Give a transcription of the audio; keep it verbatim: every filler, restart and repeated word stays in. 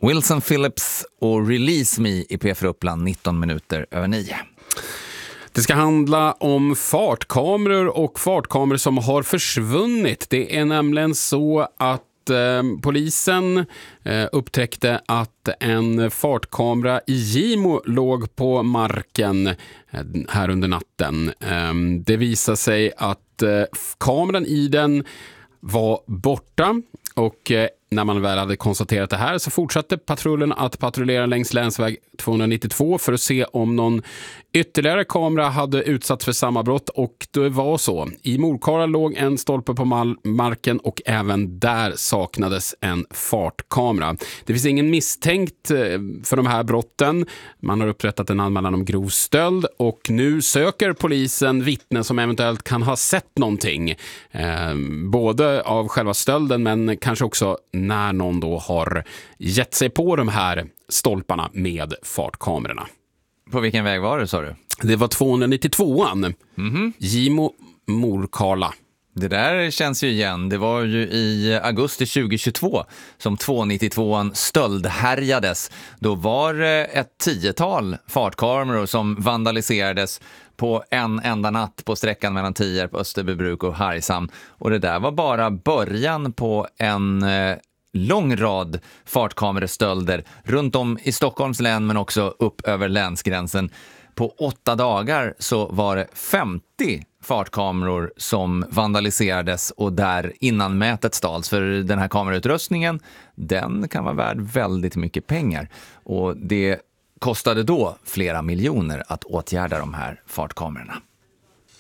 Wilson Phillips och Release Me i P fyra Uppland nitton minuter över nio. Det ska handla om fartkameror och fartkameror som har försvunnit. Det är nämligen så att eh, polisen eh, upptäckte att en fartkamera i Gimo låg på marken eh, här under natten. Eh, det visade sig att eh, kameran i den var borta och eh, när man väl hade konstaterat det här så fortsatte patrullen att patrullera längs länsväg tvåhundranittiotvå för att se om någon ytterligare kamera hade utsatts för samma brott, och det var så. I Morkala låg en stolpe på marken och även där saknades en fartkamera. Det finns ingen misstänkt för de här brotten. Man har upprättat en anmälan om grov stöld och nu söker polisen vittnen som eventuellt kan ha sett någonting. Eh, både av själva stölden men kanske också när någon då har gett sig på de här stolparna med fartkamerorna. På vilken väg var det, sa du? Det var tvåhundranittiotvåan. Mm-hmm. Gimo Morkala. Det där känns ju igen. Det var ju i augusti tjugohundratjugotvå som tvåhundranittiotvåan stöldhärjades. Då var det ett tiotal fartkameror som vandaliserades på en enda natt på sträckan mellan Tierp, Österbybruk och Hargshamn. Och det där var bara början på en eh, lång rad fartkamerastölder runt om i Stockholms län men också upp över länsgränsen. På åtta dagar så var det femtio fartkameror som vandaliserades och där innan mätet stals. För den här kamerautrustningen, den kan vara värd väldigt mycket pengar. Och det kostade då flera miljoner att åtgärda de här fartkamerorna.